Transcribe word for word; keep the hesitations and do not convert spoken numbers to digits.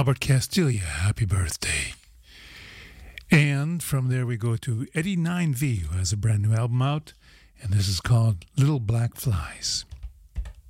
Albert Castilla, happy birthday. And from there we go to Eddie nine V, who has a brand new album out, and this is called Little Black Flies.